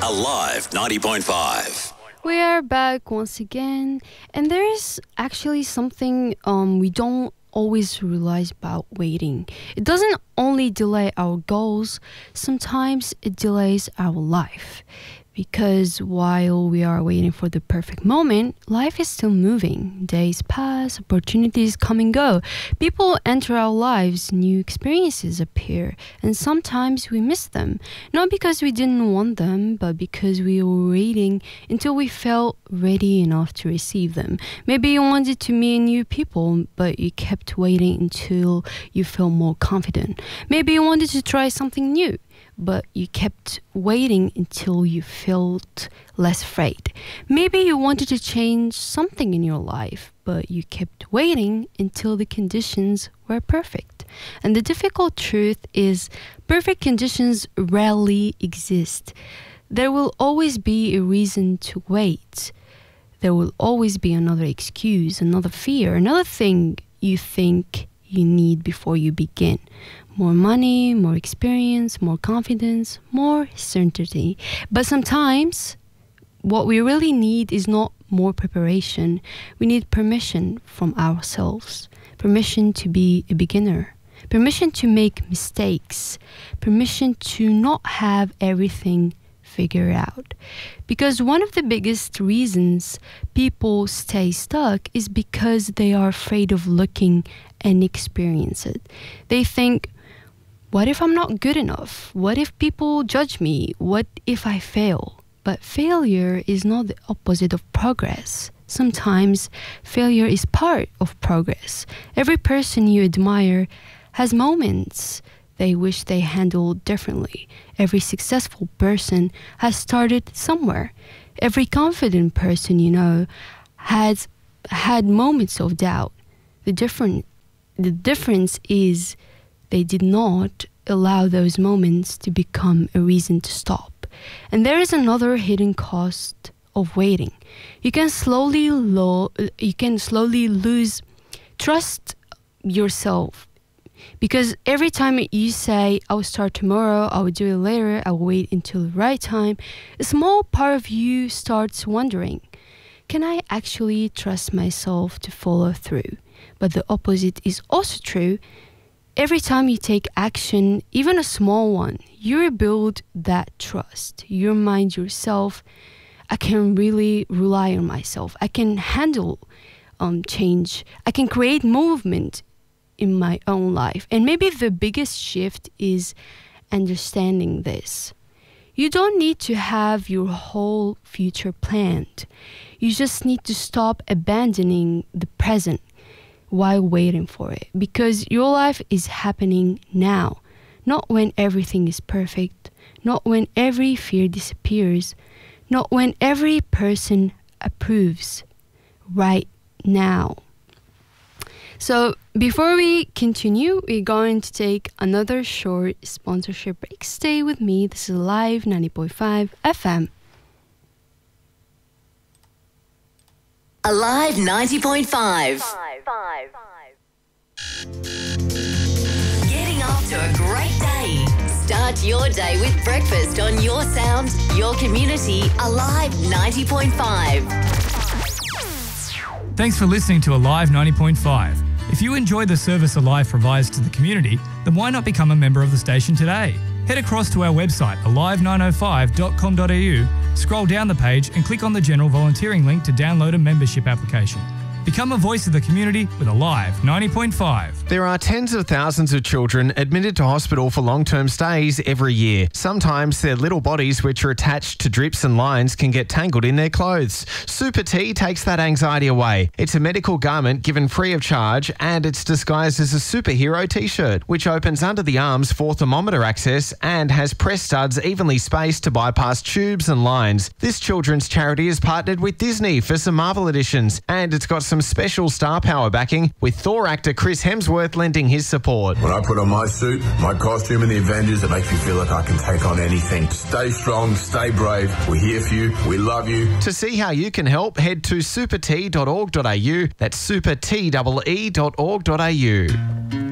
Alive 90.5. We are back once again, and there is actually something we don't always realize about waiting. It doesn't only delay our goals, sometimes it delays our life. Because while we are waiting for the perfect moment, life is still moving. Days pass, opportunities come and go. People enter our lives, new experiences appear, and sometimes we miss them. Not because we didn't want them, but because we were waiting until we felt ready enough to receive them. Maybe you wanted to meet new people, but you kept waiting until you felt more confident. Maybe you wanted to try something new, but you kept waiting until you felt less afraid. Maybe you wanted to change something in your life, but you kept waiting until the conditions were perfect. And the difficult truth is, perfect conditions rarely exist. There will always be a reason to wait. There will always be another excuse, another fear, another thing you think you need before you begin. More money, more experience, more confidence, more certainty. But sometimes what we really need is not more preparation. We need permission from ourselves. Permission to be a beginner. Permission to make mistakes. Permission to not have everything figured out. Because one of the biggest reasons people stay stuck is because they are afraid of looking and experience it. They think, what if I'm not good enough? What if people judge me? What if I fail? But failure is not the opposite of progress. Sometimes failure is part of progress. Every person you admire has moments they wish they handled differently. Every successful person has started somewhere. Every confident person you know has had moments of doubt. The difference is they did not allow those moments to become a reason to stop. And there is another hidden cost of waiting. You can slowly lose trust yourself. Because every time you say, I will start tomorrow, I will do it later, I will wait until the right time, a small part of you starts wondering, can I actually trust myself to follow through? But the opposite is also true. Every time you take action, even a small one, you rebuild that trust. You remind yourself, I can really rely on myself. I can handle change. I can create movement in my own life. And maybe the biggest shift is understanding this. You don't need to have your whole future planned. You just need to stop abandoning the present while waiting for it, because your life is happening now, not when everything is perfect, not when every fear disappears, not when every person approves, right now. So before we continue, we're going to take another short sponsorship break. Stay with me. This is Live 90.5 FM. Alive 90.5. Getting off to a great day. Start your day with breakfast on your sound, your community. Alive 90.5. Thanks for listening to Alive 90.5. If you enjoy the service Alive provides to the community, then why not become a member of the station today? Head across to our website, alive905.com.au, scroll down the page and click on the general volunteering link to download a membership application. Become a voice of the community with Alive 90.5. There are tens of thousands of children admitted to hospital for long-term stays every year. Sometimes their little bodies, which are attached to drips and lines, can get tangled in their clothes. Super T takes that anxiety away. It's a medical garment given free of charge, and it's disguised as a superhero t-shirt, which opens under the arms for thermometer access and has press studs evenly spaced to bypass tubes and lines. This children's charity has partnered with Disney for some Marvel editions, and it's got some special star power backing, with Thor actor Chris Hemsworth lending his support. When I put on my suit, my costume and the Avengers, it makes me feel like I can take on anything. Stay strong, stay brave. We're here for you. We love you. To see how you can help, head to supert.org.au. That's supertee.org.au.